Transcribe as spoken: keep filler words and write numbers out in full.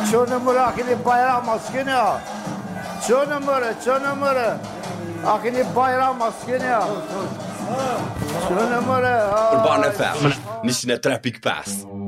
Ço numara akini bayram maskeni ya. Ço numara, ço numara. Akini bayram maskeni ya. Ço numara. Urban F M, nisina Traffic Pass.